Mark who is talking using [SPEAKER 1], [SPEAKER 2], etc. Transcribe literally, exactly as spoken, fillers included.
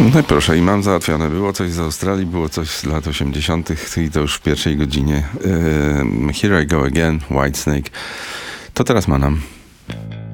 [SPEAKER 1] No proszę, i mam załatwione. Było coś z Australii, było coś z lat osiemdziesiątych i to już w pierwszej godzinie. Here I Go Again, Whitesnake. To teraz Manam.